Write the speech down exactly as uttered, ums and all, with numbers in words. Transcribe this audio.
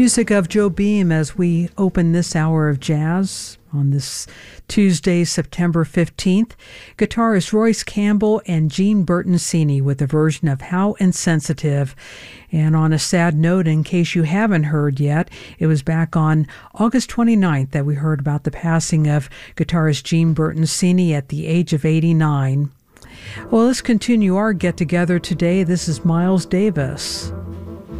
Music of Joe Beam as we open this hour of jazz on this Tuesday, September fifteenth. Guitarist Royce Campbell and Gene Bertoncini with a version of How Insensitive. And on a sad note, in case you haven't heard yet, it was back on August twenty-ninth that we heard about the passing of guitarist Gene Bertoncini at the age of eighty-nine. Well, let's continue our get-together today. This is Miles Davis.